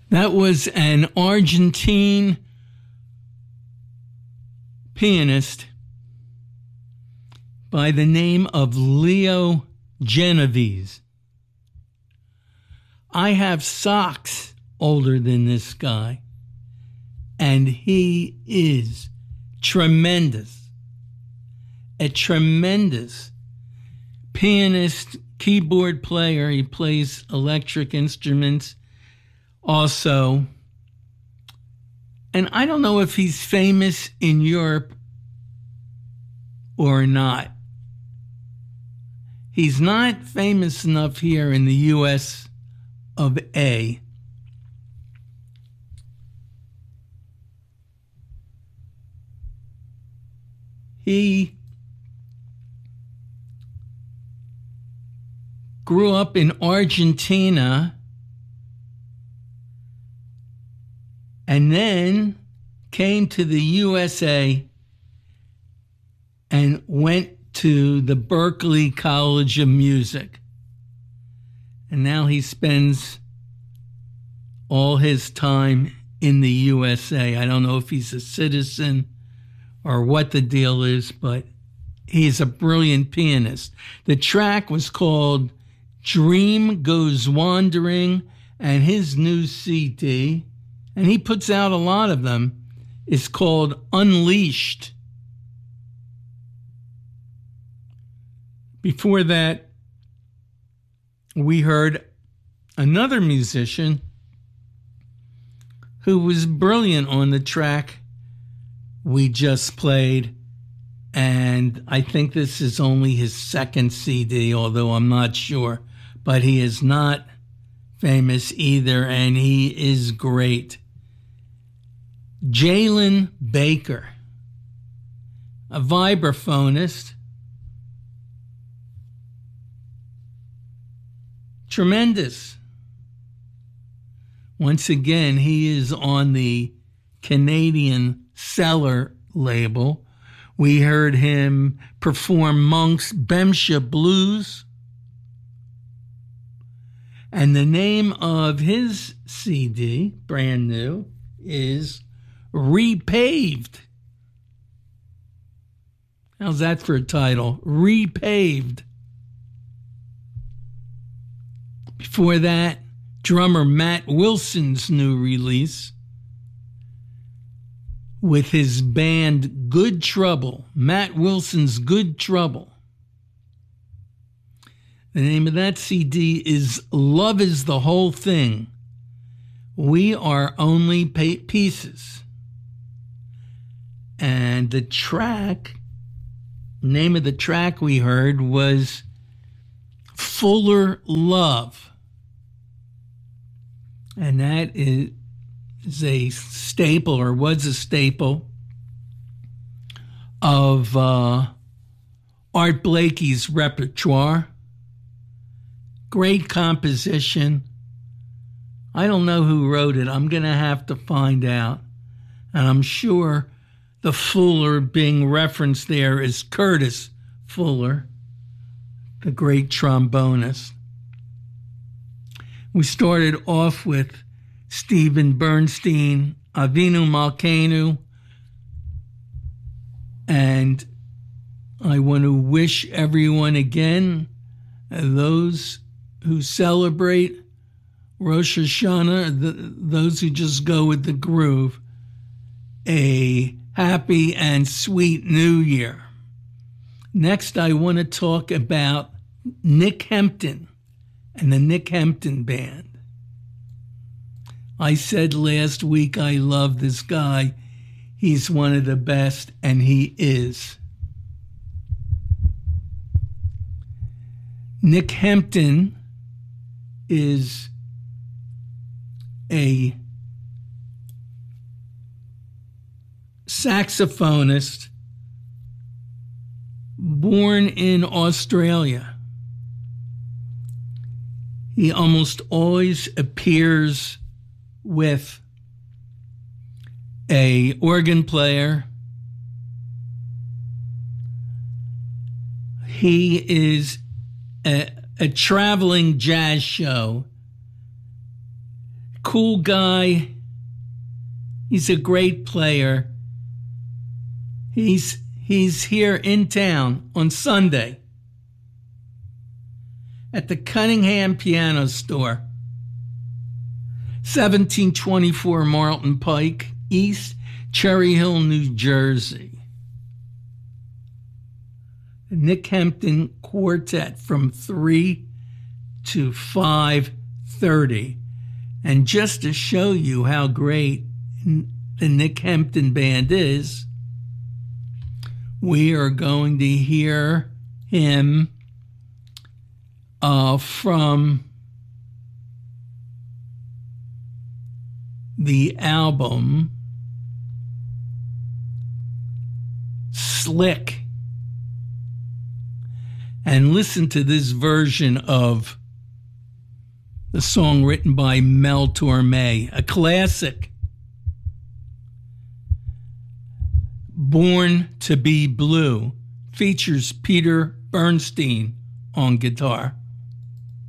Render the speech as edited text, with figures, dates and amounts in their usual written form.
That was an Argentine pianist by the name of Leo Genovese. I have socks older than this guy, and he is tremendous. A tremendous pianist, keyboard player. He plays electric instruments also. And I don't know if he's famous in Europe or not. He's not famous enough here in the U.S. of A. He grew up in Argentina and then came to the USA and went to the Berklee College of Music. And now he spends all his time in the USA. I don't know if he's a citizen or what the deal is, but he's a brilliant pianist. The track was called Dream Goes Wandering, and his new CD, and he puts out a lot of them, is called Unleashed. Before that, we heard another musician who was brilliant on the track we just played, and I think this is only his second CD, although I'm not sure, but he is not famous either, and he is great. Jalen Baker, a vibraphonist, tremendous. Once again, he is on the Canadian Cellar label. We heard him perform Monk's Bemsha Blues. And the name of his CD, brand new, is Repaved. How's that for a title? Repaved. Before that, drummer Matt Wilson's new release with his band Good Trouble. Matt Wilson's Good Trouble. The name of that CD is Love Is the Whole Thing. We Are Only Pieces. And the track, name of the track we heard was Fuller Love. And that is a staple, or was a staple, of Art Blakey's repertoire. Great composition. I don't know who wrote it. I'm going to have to find out. And I'm sure the Fuller being referenced there is Curtis Fuller, the great trombonist. We started off with Stephen Bernstein, Avinu Malkeinu, and I want to wish everyone again, those who celebrate Rosh Hashanah, those who just go with the groove, a happy and sweet new year. Next, I want to talk about Nick Hempton and the Nick Hempton Band. I said last week I love this guy. He's one of the best, and he is. Nick Hempton is a saxophonist born in Australia. He almost always appears with an organ player. He is a traveling jazz show, Cool guy. He's a great player. He's here in town on Sunday at the Cunningham Piano Store, 1724 Marlton Pike, East Cherry Hill, New Jersey. The Nick Hampton Quartet from 3 to 5:30. And just to show you how great the Nick Hampton Band is, we are going to hear him from the album Slick. And listen to this version of the song written by Mel Torme, a classic. Born to Be Blue features Peter Bernstein on guitar.